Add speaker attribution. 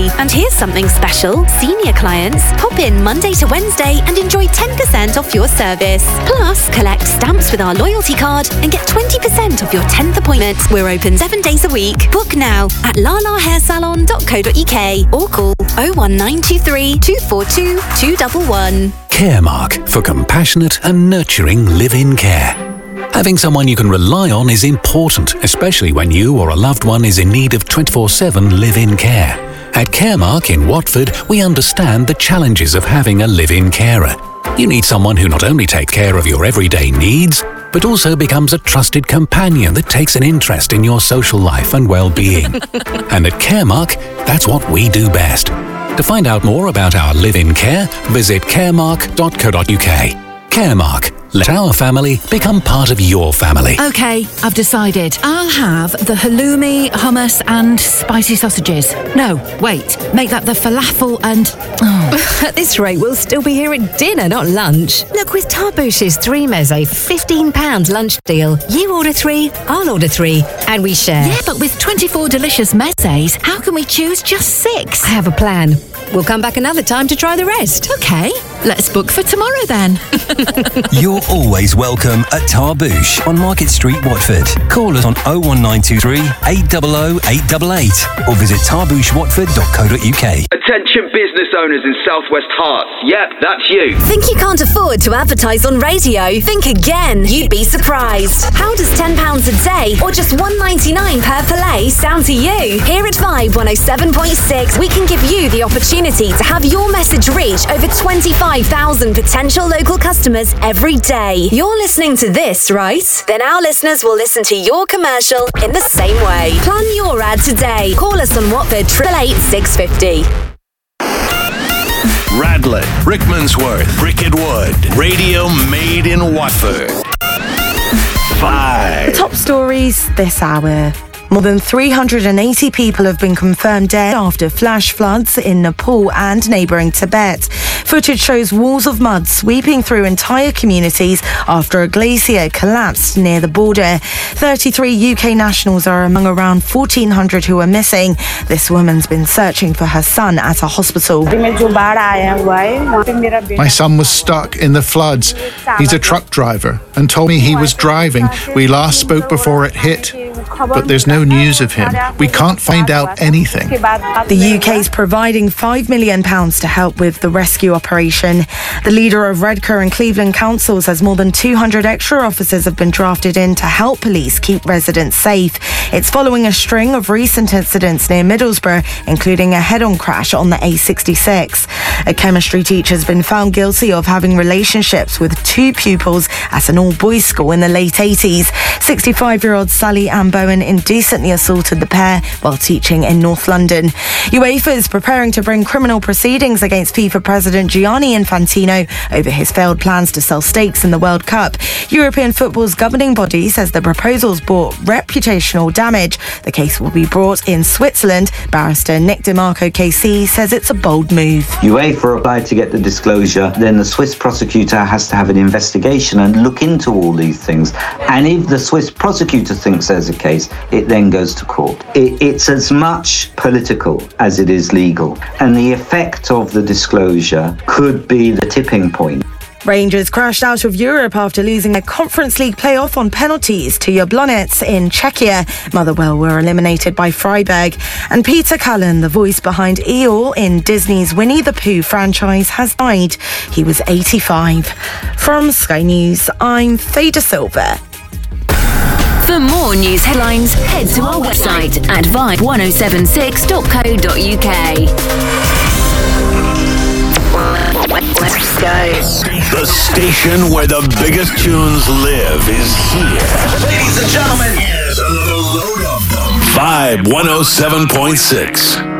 Speaker 1: free. And here's something special. Senior clients, pop in Monday to Wednesday and enjoy 10% off your service. Plus, collect stamps with our loyalty card and get 20% off your 10th appointment. We're open 7 days a week. Book now at lalahairsalon.co.uk or call 01923 242 211.
Speaker 2: Caremark, for compassionate and nurturing live-in care. Having someone you can rely on is important, especially when you or a loved one is in need of 24/7 live-in care. At Caremark in Watford, we understand the challenges of having a live-in carer. You need someone who not only takes care of your everyday needs, but also becomes a trusted companion that takes an interest in your social life and well-being. And at Caremark, that's what we do best. To find out more about our live-in care, visit caremark.co.uk. Caremark. Let our family become part of your family.
Speaker 3: OK, I've decided. I'll have the halloumi, hummus and spicy sausages. No, wait. Make that the falafel and...
Speaker 4: At this rate, we'll still be here at dinner, not lunch. Look, with Tarbouche's 3 meze, £15 lunch deal. You order 3, I'll order 3, and we share.
Speaker 3: Yeah, but with 24 delicious mezes, how can we choose just 6?
Speaker 4: I have a plan. We'll come back another time to try the rest.
Speaker 3: OK, let's book for tomorrow then.
Speaker 5: You're always welcome at Tarbouche on Market Street, Watford. Call us on 01923 800 888 or visit tarbouchewatford.co.uk.
Speaker 6: Attention business owners in Southwest Hearts. Yep, that's you.
Speaker 1: Think you can't afford to advertise on radio? Think again. You'd be surprised. How does £10 a day or just $1.99 per play sound to you? Here at Vibe 107.6, we can give you the opportunity to have your message reach over 25,000 potential local customers every day. You're listening to this, right? Then our listeners will listen to your commercial in the same way. Plan your ad today. Call us on Watford 888 650.
Speaker 7: Radlett, Rickmansworth, Bricket Wood. Radio made in Watford. 5.
Speaker 8: Top stories this hour. More than 380 people have been confirmed dead after flash floods in Nepal and neighbouring Tibet. Footage shows walls of mud sweeping through entire communities after a glacier collapsed near the border. 33 UK nationals are among around 1,400 who are missing. This woman's been searching for her son at a hospital.
Speaker 9: My son was stuck in the floods. He's a truck driver and told me he was driving. We last spoke before it hit, but there's no news of him. We can't find out anything.
Speaker 8: The UK's providing £5 million to help with the rescue operation. The leader of Redcar and Cleveland Council says more than 200 extra officers have been drafted in to help police keep residents safe. It's following a string of recent incidents near Middlesbrough, including a head-on crash on the A66. A chemistry teacher has been found guilty of having relationships with 2 pupils at an all-boys school in the late 80s. 65-year-old Sally Ann Bowen indecently assaulted the pair while teaching in North London. UEFA is preparing to bring criminal proceedings against FIFA President Gianni Infantino over his failed plans to sell stakes in the World Cup. European football's governing body says the proposals brought reputational damage. The case will be brought in Switzerland. Barrister Nick DeMarco KC says it's a bold move.
Speaker 10: UEFA applied to get the disclosure, then the Swiss prosecutor has to have an investigation and look into all these things. And if the Swiss prosecutor thinks there's a case, it then goes to court. It's as much political as it is legal. And the effect of the disclosure could be the tipping point.
Speaker 8: Rangers crashed out of Europe after losing their Conference League playoff on penalties to Jablonec in Czechia. Motherwell were eliminated by Freiburg. And Peter Cullen, the voice behind Eeyore in Disney's Winnie the Pooh franchise, has died. He was 85. From Sky News, I'm Faye De Silva.
Speaker 11: For more news headlines, head to our website at vibe1076.co.uk. Let's go.
Speaker 7: The station where the biggest tunes live is here.
Speaker 12: Ladies and gentlemen, here's another load of them.
Speaker 7: Vibe 107.6.